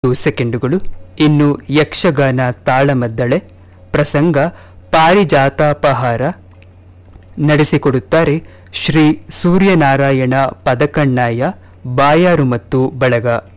ಸೆಕೆಂಡುಗಳು. ಇನ್ನು ಯಕ್ಷಗಾನ ತಾಳಮದ್ದಳೆ ಪ್ರಸಂಗ ಪಾರಿಜಾತಾಪಹಾರ ನಡೆಸಿಕೊಡುತ್ತಾರೆ ಶ್ರೀ ಸೂರ್ಯನಾರಾಯಣ ಪದಕಣ್ಣಯ್ಯ ಬಾಯಾರು ಮತ್ತು ಬಳಗ.